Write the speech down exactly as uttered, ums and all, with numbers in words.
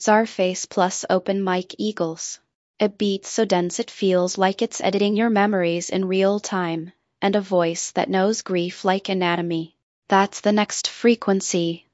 Czarface plus open mic eagles. A beat so dense it feels like it's editing your memories in real time, and a voice that knows grief like anatomy. That's the next frequency.